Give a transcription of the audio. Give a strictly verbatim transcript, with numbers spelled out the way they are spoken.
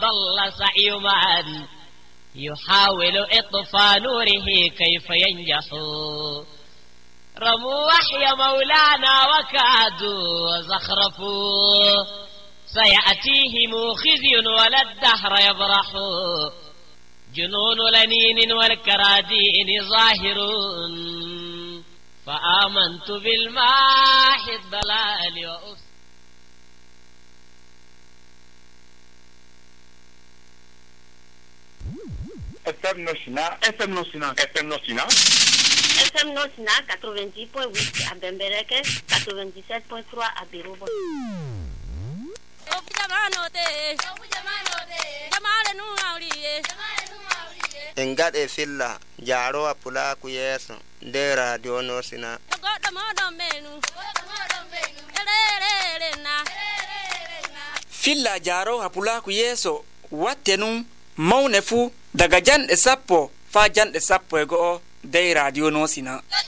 ظل سعي معا يحاول إطفاء نوره كيف ينجح رموا وحي مولانا وكادوا وزخرفوا سيأتيهم خزي ولا الدهر يبرح جنون لنين والكرادين ظاهرون فآمنت بالماح الضلال وأفسد F M Nosina, F M Nosina, F M Nosina. F M Nosina quatre-vingt-dix point huit à Bembereke, quatre-vingt-dix-sept point trois à Birobo. Engat e filla jaro apula ku yeso de radio Nosina. Filla jaro apula ku yeso wattenu mawne fu daga janɗe sappo fa janɗe sappo e go'o dey radio Nosina.